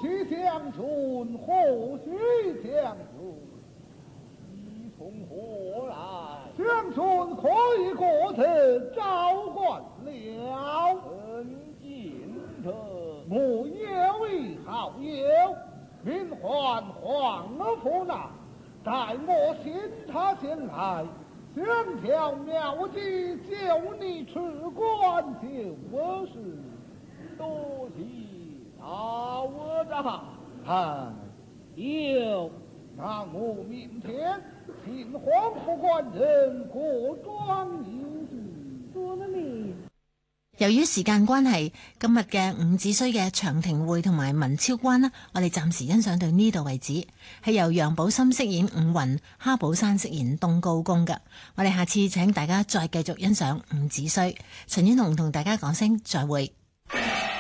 须相存，何须相存？ 你从何来？ 相存可以过此召唤了。 曾见者， 我有位好友，名唤黄福南，待我信他前来，想条妙计救你出关就是。 多谢大我长。 有，那我明天请黄福官人过庄饮酒。 多了你。 由於時間關係，今日嘅伍子胥嘅長亭會同埋文超關啦，我哋暫時欣賞到呢度為止，係由楊寶森飾演伍雲，哈寶山飾演東高公嘅。我哋下次請大家再繼續欣賞伍子胥。陳婉彤同大家講聲再會。